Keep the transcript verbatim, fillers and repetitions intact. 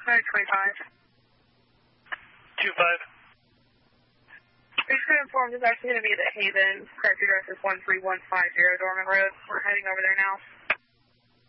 Five twenty-five. Two five. Just to inform, this is actually going to be the Haven. Correct address is one three one five zero Dorman Road. We're heading over there now.